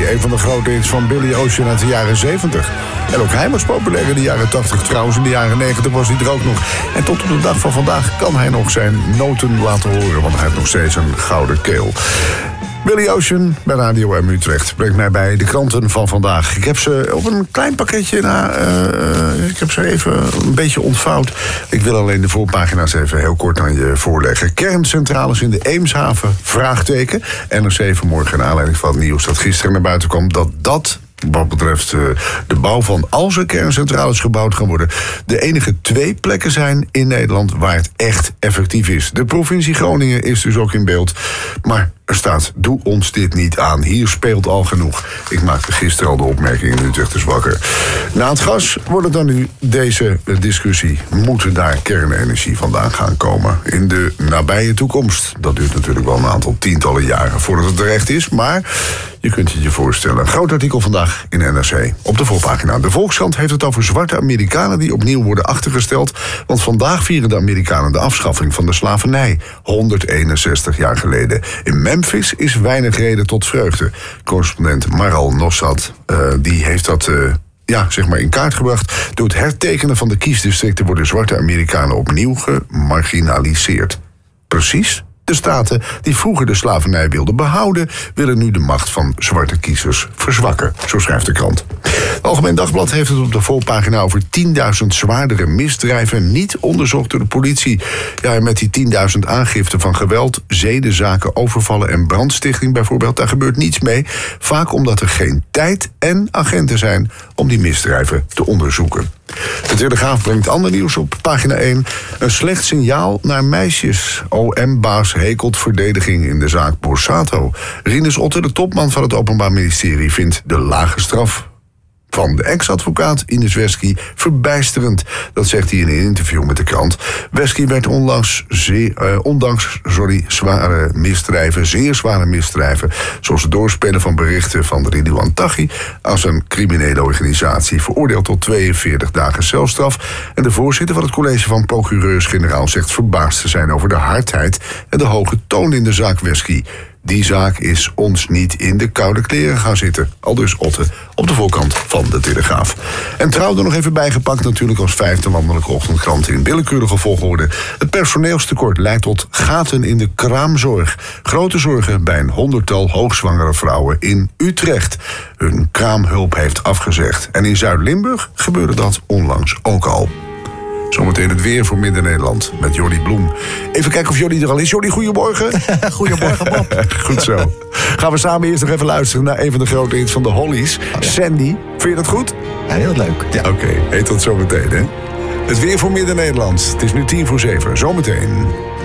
Een van de grote hits van Billy Ocean uit de jaren 70. En ook hij was populair in de jaren 80. Trouwens, in de jaren 90 was hij er ook nog. En tot op de dag van vandaag kan hij nog zijn noten laten horen. Want hij heeft nog steeds een gouden keel. Billy Ocean bij Radio M Utrecht brengt mij bij de kranten van vandaag. Ik heb ze op een klein pakketje ik heb ze even een beetje ontvouwd. Ik wil alleen de voorpagina's even heel kort aan je voorleggen. Kerncentrales in de Eemshaven, vraagteken. NRC vanmorgen naar aanleiding van het nieuws dat gisteren naar buiten kwam dat wat betreft de bouw van als er kerncentrales gebouwd gaan worden, de enige 2 plekken zijn in Nederland waar het echt effectief is. De provincie Groningen is dus ook in beeld. Maar er staat, doe ons dit niet aan. Hier speelt al genoeg. Ik maakte gisteren al de opmerking in Utrecht is wakker. Na het gas wordt het dan nu deze discussie. Moet daar kernenergie vandaan gaan komen in de nabije toekomst? Dat duurt natuurlijk wel een aantal tientallen jaren voordat het terecht is. Maar je kunt het je voorstellen. Een groot artikel vandaag in NRC. Op de voorpagina. De Volkskrant heeft het over zwarte Amerikanen die opnieuw worden achtergesteld. Want vandaag vieren de Amerikanen de afschaffing van de slavernij. 161 jaar geleden. In Memphis is weinig reden tot vreugde. Correspondent Maral Nossad die heeft dat in kaart gebracht. Door het hertekenen van de kiesdistricten worden zwarte Amerikanen opnieuw gemarginaliseerd. Precies. De staten die vroeger de slavernij wilden behouden, willen nu de macht van zwarte kiezers verzwakken, zo schrijft de krant. Het Algemeen Dagblad heeft het op de voorpagina over 10.000 zwaardere misdrijven niet onderzocht door de politie. Ja, en met die 10.000 aangiften van geweld, zedenzaken, overvallen en brandstichting bijvoorbeeld, daar gebeurt niets mee. Vaak omdat er geen tijd en agenten zijn om die misdrijven te onderzoeken. De Telegraaf brengt ander nieuws op pagina 1. Een slecht signaal naar meisjes. OM-baas hekelt verdediging in de zaak Borsato. Rinus Otte, de topman van het Openbaar Ministerie, vindt de lage straf van de ex-advocaat Ines Wesky verbijsterend. Dat zegt hij in een interview met de krant. Wesky werd ondanks zware misdrijven, zeer zware misdrijven, zoals het doorspelen van berichten van Ridouan Taghi als een criminele organisatie, veroordeeld tot 42 dagen celstraf. En de voorzitter van het college van procureurs-generaal zegt verbaasd te zijn over de hardheid en de hoge toon in de zaak Wesky. Die zaak is ons niet in de koude kleren gaan zitten. Aldus Otte op de voorkant van de Telegraaf. En Trouw er nog even bijgepakt natuurlijk als 5e landelijke ochtendkrant in willekeurige volgorde. Het personeelstekort leidt tot gaten in de kraamzorg. Grote zorgen bij een 100-tal hoogzwangere vrouwen in Utrecht. Hun kraamhulp heeft afgezegd. En in Zuid-Limburg gebeurde dat onlangs ook al. Zometeen het weer voor Midden-Nederland met Jordi Bloem. Even kijken of Jordi er al is. Jordi, goedemorgen. Goedemorgen, Bob. Goed zo. Gaan we samen eerst nog even luisteren naar een van de grote hits van de Hollies. Sandy. Vind je dat goed? Ja, heel leuk. Ja. Oké, heet dat zometeen, hè? Het weer voor Midden-Nederland. Het is nu 6:50. Zometeen.